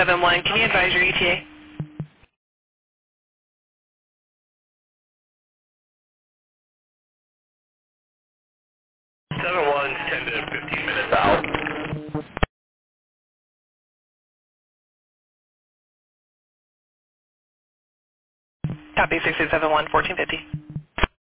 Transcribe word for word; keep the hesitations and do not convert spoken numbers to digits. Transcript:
seven one, can you advise your E T A? seven one's ten to fifteen minutes out. Copy six eight seven one, fourteen fifty.